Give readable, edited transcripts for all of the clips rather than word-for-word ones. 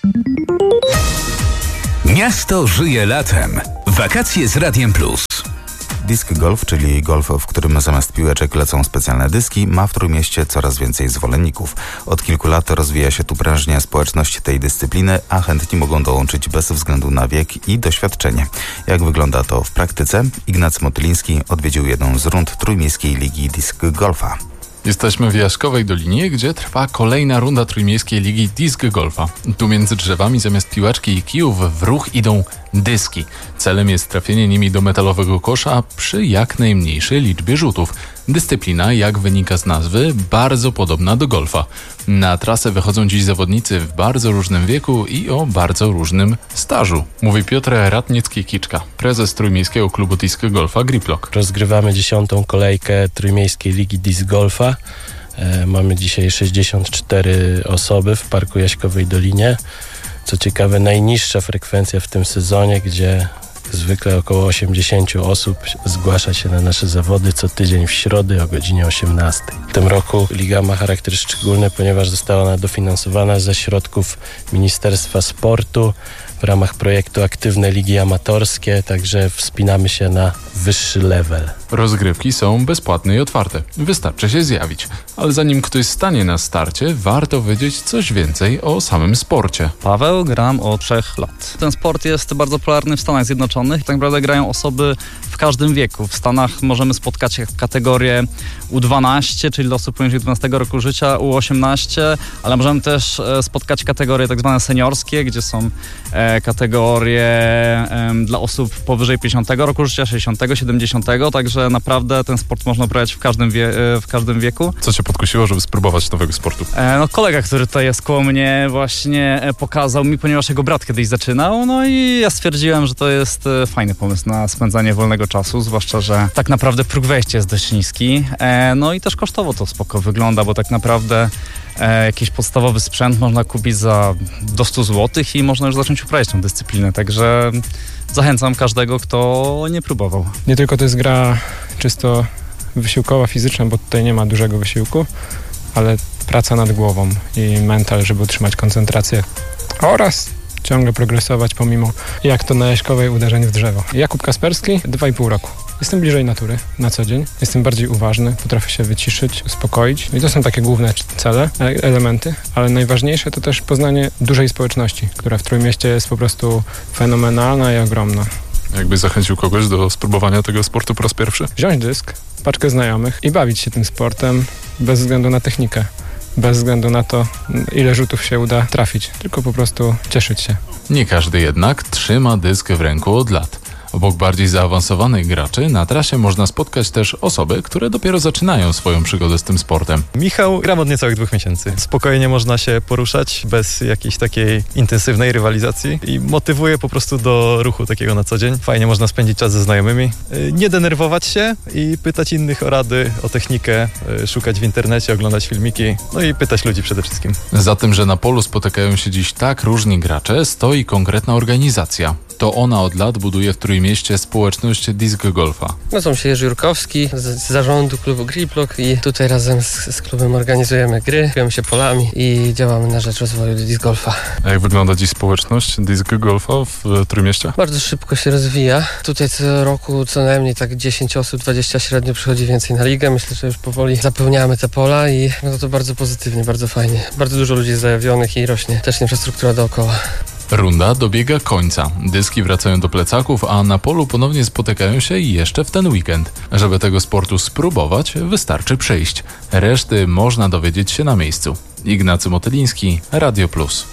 Miasto żyje latem. Wakacje z Radiem Plus. Disc golf, czyli golf, w którym zamiast piłeczek lecą specjalne dyski, ma w Trójmieście coraz więcej zwolenników. Od kilku lat rozwija się tu prężnie społeczność tej dyscypliny, a chętni mogą dołączyć bez względu na wiek i doświadczenie. Jak wygląda to w praktyce? Ignacy Motyliński odwiedził jedną z rund Trójmiejskiej Ligi Disc Golfa. Jesteśmy w Jaśkowej Dolinie, gdzie trwa kolejna runda Trójmiejskiej Ligi Disc Golfa. Tu między drzewami zamiast piłeczki i kijów w ruch idą dyski. Celem jest trafienie nimi do metalowego kosza przy jak najmniejszej liczbie rzutów. Dyscyplina, jak wynika z nazwy, bardzo podobna do golfa. Na trasę wychodzą dziś zawodnicy w bardzo różnym wieku i o bardzo różnym stażu. Mówi Piotr Ratnicki-Kiczka, prezes Trójmiejskiego Klubu Disc Golfa Griplock. Rozgrywamy 10. kolejkę Trójmiejskiej Ligi Disc Golfa. Mamy dzisiaj 64 osoby w Parku Jaśkowej Dolinie. Co ciekawe, najniższa frekwencja w tym sezonie, gdzie zwykle około 80 osób zgłasza się na nasze zawody co tydzień w środę o godzinie 18. W tym roku liga ma charakter szczególny, ponieważ została ona dofinansowana ze środków Ministerstwa Sportu w ramach projektu Aktywne Ligi Amatorskie, także wspinamy się na wyższy level. Rozgrywki są bezpłatne i otwarte. Wystarczy się zjawić. Ale zanim ktoś stanie na starcie, warto wiedzieć coś więcej o samym sporcie. Paweł, gram od 3 lat. Ten sport jest bardzo popularny w Stanach Zjednoczonych. Tak naprawdę grają osoby w każdym wieku. W Stanach możemy spotkać kategorię U12, czyli dla osób poniżej 12 roku życia, U18, ale możemy też spotkać kategorie tak zwane seniorskie, gdzie są kategorie dla osób powyżej 50 roku życia, 60, 70, także naprawdę ten sport można uprawiać w każdym wieku. Co cię podkusiło, żeby spróbować nowego sportu? Kolega, który tutaj jest koło mnie, właśnie pokazał mi, ponieważ jego brat kiedyś zaczynał, no i ja stwierdziłem, że to jest fajny pomysł na spędzanie wolnego czasu, zwłaszcza, że tak naprawdę próg wejścia jest dość niski, no i też kosztowo to spoko wygląda, bo tak naprawdę jakiś podstawowy sprzęt można kupić do 100 zł i można już zacząć uprawiać tę dyscyplinę, także zachęcam każdego, kto nie próbował. Nie tylko to jest gra czysto wysiłkowa, fizyczna, bo tutaj nie ma dużego wysiłku, ale praca nad głową i mental, żeby utrzymać koncentrację oraz ciągle progresować pomimo, jak to na Jaśkowej, uderzeń w drzewo. Jakub Kasperski, 2,5 roku. Jestem bliżej natury na co dzień. Jestem bardziej uważny, potrafię się wyciszyć, uspokoić. I to są takie główne cele, elementy, ale najważniejsze to też poznanie dużej społeczności, która w Trójmieście jest po prostu fenomenalna i ogromna. Jakbyś zachęcił kogoś do spróbowania tego sportu po raz pierwszy? Wziąć dysk, paczkę znajomych i bawić się tym sportem bez względu na technikę. Bez względu na to, ile rzutów się uda trafić, tylko po prostu cieszyć się. Nie każdy jednak trzyma dysk w ręku od lat. Obok bardziej zaawansowanych graczy na trasie można spotkać też osoby, które dopiero zaczynają swoją przygodę z tym sportem. Michał, gram od niecałych 2 miesięcy. Spokojnie można się poruszać, bez jakiejś takiej intensywnej rywalizacji i motywuje po prostu do ruchu takiego na co dzień. Fajnie można spędzić czas ze znajomymi, nie denerwować się i pytać innych o rady, o technikę, szukać w internecie, oglądać filmiki, no i pytać ludzi przede wszystkim. Za tym, że na polu spotykają się dziś tak różni gracze, stoi konkretna organizacja. To ona od lat buduje w Trójmieście społeczność disc golfa. Nazywam się Jerzy Jurkowski z zarządu klubu Griplock i tutaj razem z klubem organizujemy gry, kierujemy się polami i działamy na rzecz rozwoju disc golfa. A jak wygląda dziś społeczność disc golfa w Trójmieście? Bardzo szybko się rozwija. Tutaj co roku co najmniej tak 10 osób, 20 średnio przychodzi więcej na ligę. Myślę, że już powoli zapełniamy te pola i to bardzo pozytywnie, bardzo fajnie. Bardzo dużo ludzi jest zajawionych i rośnie też infrastruktura dookoła. Runda dobiega końca. Dyski wracają do plecaków, a na polu ponownie spotykają się jeszcze w ten weekend. Żeby tego sportu spróbować, wystarczy przyjść. Reszty można dowiedzieć się na miejscu. Ignacy Motyliński, Radio Plus.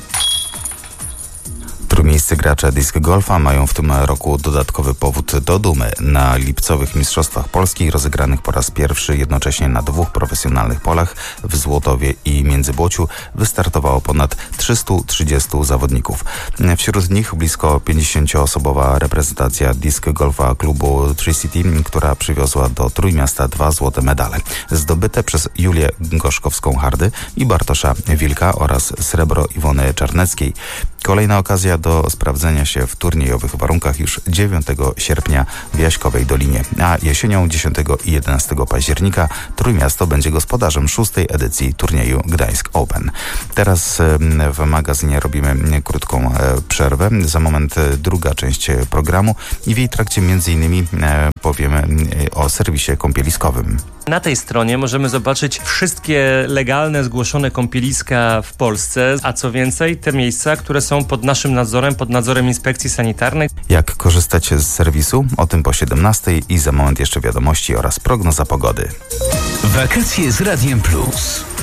Trójmiejscy gracze disc golfa mają w tym roku dodatkowy powód do dumy. Na lipcowych Mistrzostwach Polski rozegranych po raz pierwszy jednocześnie na 2 profesjonalnych polach w Złotowie i Międzybłociu wystartowało ponad 330 zawodników. Wśród nich blisko 50-osobowa reprezentacja disc golfa klubu Tri-City, która przywiozła do Trójmiasta 2 złote medale. Zdobyte przez Julię Gorzkowską-Hardy i Bartosza Wilka oraz srebro Iwony Czarneckiej. Kolejna okazja do sprawdzenia się w turniejowych warunkach już 9 sierpnia w Jaśkowej Dolinie, a jesienią 10 i 11 października Trójmiasto będzie gospodarzem 6. edycji turnieju Gdańsk Open. Teraz w magazynie robimy krótką przerwę. Za moment druga część programu i w jej trakcie m.in. powiemy o serwisie kąpieliskowym. Na tej stronie możemy zobaczyć wszystkie legalne, zgłoszone kąpieliska w Polsce, a co więcej, te miejsca, które są pod naszym nadzorem, pod nadzorem inspekcji sanitarnej. Jak korzystać z serwisu? O tym po 17 i za moment jeszcze wiadomości oraz prognoza pogody. Wakacje z Radiem Plus.